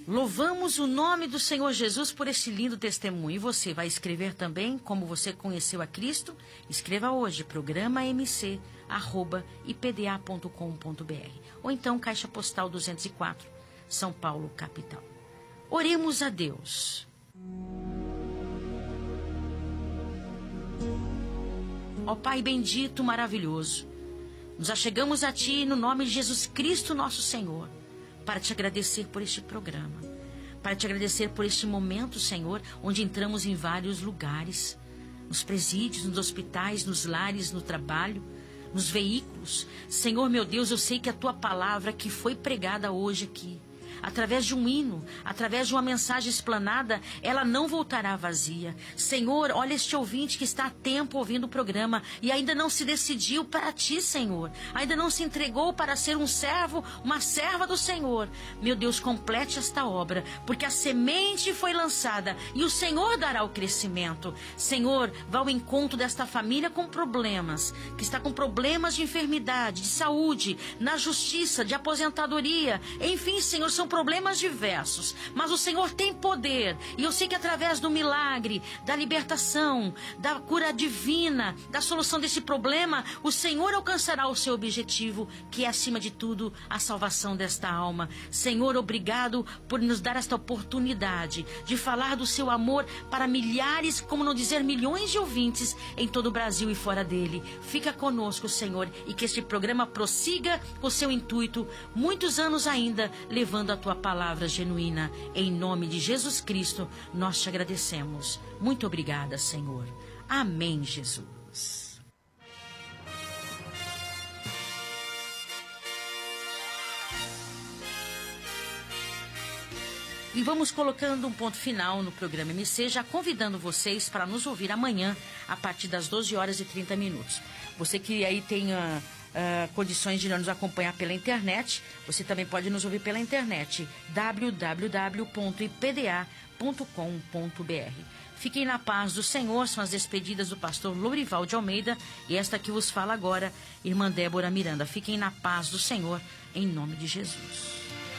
Louvamos o nome do Senhor Jesus por esse lindo testemunho. E você vai escrever também como você conheceu a Cristo? Escreva hoje, programamc@ipda.com.br. Ou então, Caixa Postal 204, São Paulo, capital. Oremos a Deus. Ó Pai bendito, maravilhoso, nos achegamos a Ti no nome de Jesus Cristo, nosso Senhor, para Te agradecer por este programa, para Te agradecer por este momento, Senhor, onde entramos em vários lugares, nos presídios, nos hospitais, nos lares, no trabalho, nos veículos. Senhor, meu Deus, eu sei que a Tua palavra que foi pregada hoje aqui, através de um hino, através de uma mensagem explanada, ela não voltará vazia. Senhor, olha este ouvinte que está há tempo ouvindo o programa e ainda não se decidiu para Ti, Senhor. Ainda não se entregou para ser um servo, uma serva do Senhor. Meu Deus, complete esta obra, porque a semente foi lançada e o Senhor dará o crescimento. Senhor, vá ao encontro desta família com problemas, que está com problemas de enfermidade, de saúde, na justiça, de aposentadoria. Enfim, Senhor, são problemas diversos, mas o Senhor tem poder, e eu sei que através do milagre, da libertação, da cura divina, da solução desse problema, o Senhor alcançará o seu objetivo, que é acima de tudo a salvação desta alma. Senhor, obrigado por nos dar esta oportunidade de falar do seu amor para milhares, como não dizer milhões de ouvintes em todo o Brasil e fora dele. Fica conosco, Senhor, e que este programa prossiga com o seu intuito, muitos anos ainda, levando a Tua palavra genuína. Em nome de Jesus Cristo, nós Te agradecemos. Muito obrigada, Senhor. Amém, Jesus. E vamos colocando um ponto final no programa MC, já convidando vocês para nos ouvir amanhã, a partir das 12h30. Você que aí tenha condições de nos acompanhar pela internet, você também pode nos ouvir pela internet, www.ipda.com.br. Fiquem na paz do Senhor, são as despedidas do pastor Lourival de Almeida e esta que vos fala agora, irmã Débora Miranda. Fiquem na paz do Senhor, em nome de Jesus.